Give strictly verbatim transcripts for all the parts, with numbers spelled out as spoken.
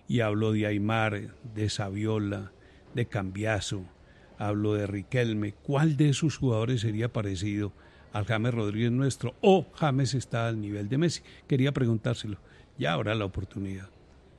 y hablo de Aimar, de Saviola, de Cambiaso, hablo de Riquelme. ¿Cuál de esos jugadores sería parecido al James Rodríguez nuestro? ¿O James está al nivel de Messi? Quería preguntárselo. Ya habrá la oportunidad.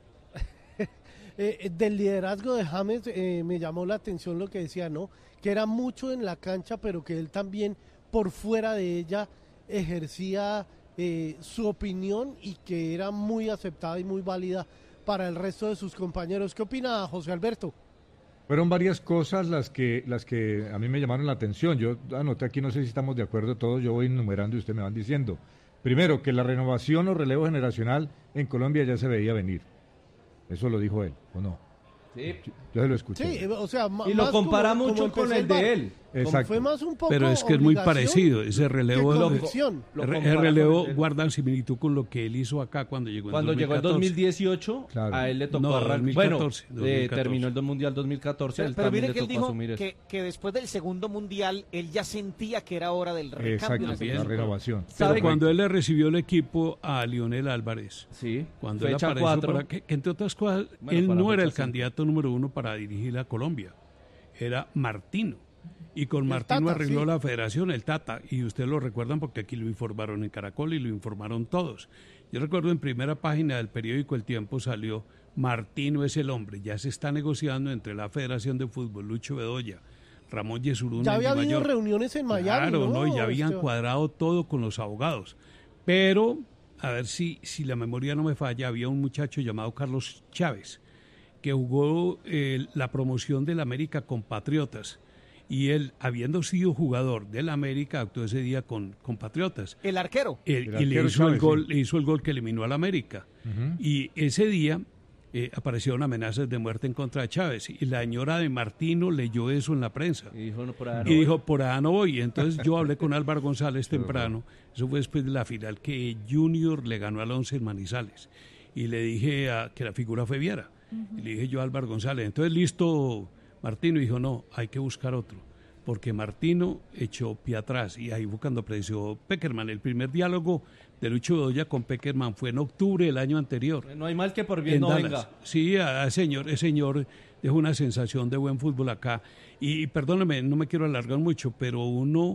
Eh, del liderazgo de James eh, me llamó la atención lo que decía, ¿no? Que era mucho en la cancha, pero que él también por fuera de ella ejercía eh, su opinión y que era muy aceptada y muy válida para el resto de sus compañeros. ¿Qué opina José Alberto? Fueron varias cosas las que las que a mí me llamaron la atención. Yo anoté aquí, no sé si estamos de acuerdo todos, yo voy enumerando y ustedes me van diciendo. Primero, que la renovación o relevo generacional en Colombia ya se veía venir. Eso lo dijo él, ¿o no? Sí. Yo, yo se lo escuché. Sí, o sea, y lo compara como, mucho como con el de él. Exacto. Fue más un poco pero es que es muy parecido, ese relevo, lo, lo ese relevo guarda similitud con lo que él hizo acá cuando llegó en Cuando dos mil catorce. Llegó en dos mil dieciocho, claro. A él le tocó no, arrancar. dos mil catorce, Bueno, dos mil catorce. Eh, terminó el Mundial dos mil catorce, pero, él pero también mire le que él tocó dijo asumir que, que después del segundo Mundial él ya sentía que era hora del recambio. Exacto, la renovación. Pero cuando él le recibió el equipo a Lionel Álvarez, sí, cuando él apareció para que, que entre otras cosas, bueno, él no era el cinco. candidato número uno para dirigir a Colombia, era Martino. Y con el Martino Tata, arregló sí. la federación, el Tata, y ustedes lo recuerdan porque aquí lo informaron en Caracol y lo informaron todos. Yo recuerdo en primera página del periódico El Tiempo salió, Martino es el hombre, ya se está negociando entre la Federación de Fútbol, Lucho Bedoya, Ramón Yesurún. Ya había habido reuniones en Miami. Claro, no, no, ya habían usted... cuadrado todo con los abogados. Pero, a ver si, si la memoria no me falla, había un muchacho llamado Carlos Chávez, que jugó eh, la promoción del América con Patriotas. Y él, habiendo sido jugador del América, actuó ese día con, con Patriotas. El arquero. El, el y arquero le, hizo Chávez, el gol, sí. le hizo el gol que eliminó al América. Uh-huh. Y ese día eh, aparecieron amenazas de muerte en contra de Chávez. Y la señora de Martino leyó eso en la prensa. Y dijo, no, por allá no y voy. dijo, por allá no voy. Entonces yo hablé con Álvaro González temprano. Eso fue después de la final que Junior le ganó al Once en Manizales. Y le dije a, que la figura fue Viera. Uh-huh. Y le dije yo a Álvaro González, entonces listo, Martino. Dijo, no, hay que buscar otro. Porque Martino echó pie atrás y ahí fue cuando apareció Peckerman. El primer diálogo de Lucho Bedoya con Peckerman fue en octubre del año anterior. No hay mal que por bien no Dallas. venga. Sí, a, a señor, ese señor dejó una sensación de buen fútbol acá. Y, y perdóneme, no me quiero alargar mucho, pero uno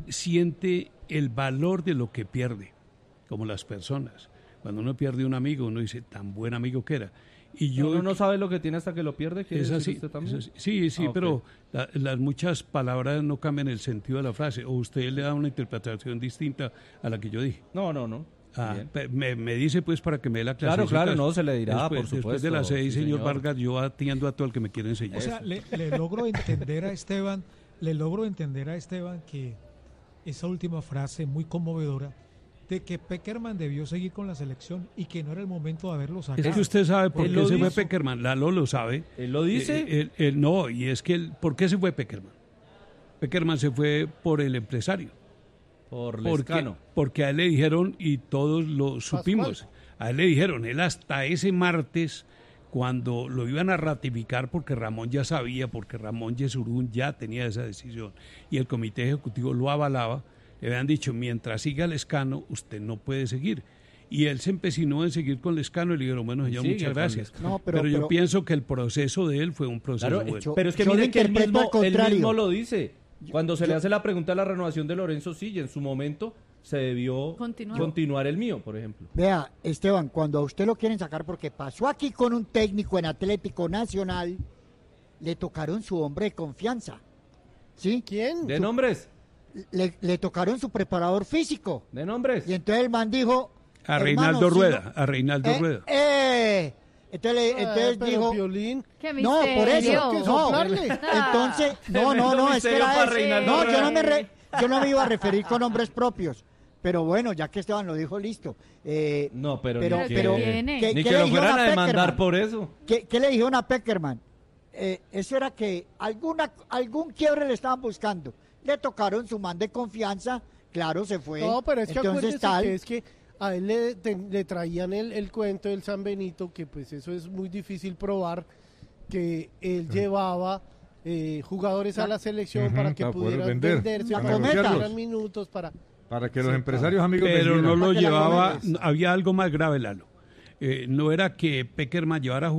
siente el valor de lo que pierde, como las personas. Cuando uno pierde un amigo, uno dice, tan buen amigo que era. Y yo, uno no sabe lo que tiene hasta que lo pierde. Es así, usted también? Es así. Sí, sí, ah, pero okay. la, las muchas palabras no cambian el sentido de la frase. O usted le da una interpretación distinta a la que yo dije. No, no, no. Ah, me, me dice pues para que me dé la clase. Claro, claro, no, se le dirá, después, por supuesto. Después de las seis, sí, señor, señor Vargas, yo atiendo a todo el que me quiere enseñar. O sea, le, le logro entender a Esteban, le logro entender a Esteban que esa última frase muy conmovedora de que Peckerman debió seguir con la selección y que no era el momento de haberlo sacado. Es que usted sabe por él qué se dijo. fue Peckerman, Lalo lo sabe. ¿Él lo dice? Eh, él, él, no, y es que, él, ¿por qué se fue Peckerman? Peckerman se fue por el empresario. Por Lescano. Porque, porque a él le dijeron, y todos lo supimos, a él le dijeron, él hasta ese martes, cuando lo iban a ratificar, porque Ramón ya sabía, porque Ramón Yesurún ya tenía esa decisión, y el comité ejecutivo lo avalaba, le habían dicho, mientras siga Lescano, usted no puede seguir. Y él se empecinó en seguir con Lescano y le dijeron, bueno, señor, muchas gracias. No, pero, pero yo pero, pienso que el proceso de él fue un proceso claro, bueno. Yo, pero es que mire que él mismo, él mismo lo dice. Cuando se yo, le hace la pregunta de la renovación de Lorenzo Silla, en su momento se debió continuar. continuar el mío, por ejemplo. Vea, Esteban, cuando a usted lo quieren sacar, porque pasó aquí con un técnico en Atlético Nacional, le tocaron su hombre de confianza. ¿Sí? ¿Quién? ¿De nombres? Le, le tocaron su preparador físico. ¿De nombres? Y entonces el man dijo... A Reinaldo Rueda, a Reinaldo eh, Rueda. Eh, entonces, ah, entonces dijo... Violín. No, por eso. No, entonces, no, no, no, es que era ese. No, yo no, me re, yo no me iba a referir con nombres propios. Pero bueno, ya que Esteban lo dijo, listo. Eh, no, pero, pero, ni que, pero ¿qué, ¿qué ni que lo fueran a demandar por eso. ¿Qué, qué le dijeron a Peckerman? Eh, eso era que alguna algún quiebre le estaban buscando. Le tocaron su man de confianza, claro, se fue. No, pero es que entonces tal, que es que a él le, te, le traían el, el cuento del San Benito, que pues eso es muy difícil probar, que él sí. llevaba eh, jugadores a la selección uh-huh, para que para pudieran vender, venderse, para que tuvieran minutos, para... Para que los sí, empresarios amigos... Pero no lo llevaba, había algo más grave, Lalo. Eh, no era que Peckerman llevara